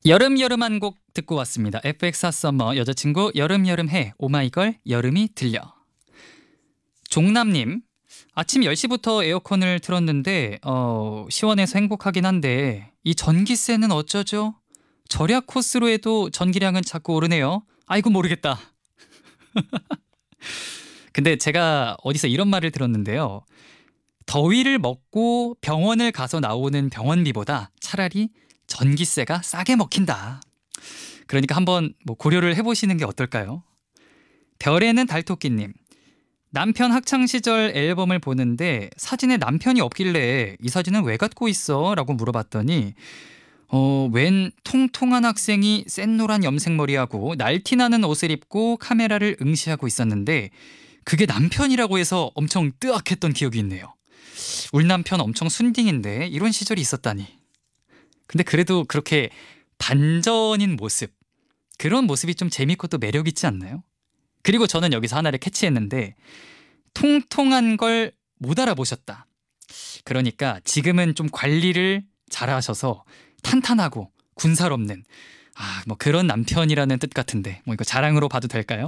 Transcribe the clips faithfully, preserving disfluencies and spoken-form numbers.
여름 여름한 곡 듣고 왔습니다. 에프엑스 핫서머, 여자친구 여름 여름해, 오마이걸 여름이 들려. 종남님, 아침 열 시부터 에어컨을 틀었는데 어, 시원해서 행복하긴 한데 이 전기세는 어쩌죠? 절약 코스로 해도 전기량은 자꾸 오르네요. 아이고 모르겠다. 근데 제가 어디서 이런 말을 들었는데요. 더위를 먹고 병원을 가서 나오는 병원비보다 차라리 전기세가 싸게 먹힌다. 그러니까 한번 뭐 고려를 해보시는 게 어떨까요? 별에는 달토끼님, 남편 학창시절 앨범을 보는데 사진에 남편이 없길래 이 사진은 왜 갖고 있어? 라고 물어봤더니 어, 웬 통통한 학생이 샛노란 염색머리하고 날티나는 옷을 입고 카메라를 응시하고 있었는데 그게 남편이라고 해서 엄청 뜨악했던 기억이 있네요. 울 남편 엄청 순딩인데 이런 시절이 있었다니. 근데 그래도 그렇게 반전인 모습, 그런 모습이 좀 재밌고 또 매력 있지 않나요? 그리고 저는 여기서 하나를 캐치했는데 통통한 걸 못 알아보셨다. 그러니까 지금은 좀 관리를 잘하셔서 탄탄하고 군살 없는 아, 뭐 그런 남편이라는 뜻 같은데 뭐 이거 자랑으로 봐도 될까요?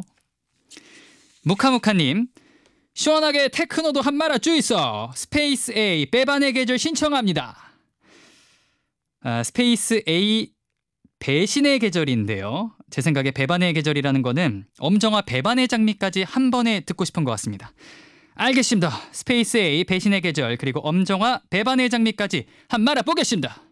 무카무카님, 시원하게 테크노도 한 마라 쭈 있어. 스페이스 A 빼반의 계절 신청합니다. 아, 스페이스 A 배신의 계절인데요. 제 생각에 배반의 계절이라는 거는 엄정화 배반의 장미까지 한 번에 듣고 싶은 것 같습니다. 알겠습니다. 스페이스 A 배신의 계절 그리고 엄정화 배반의 장미까지 한 마라 보겠습니다.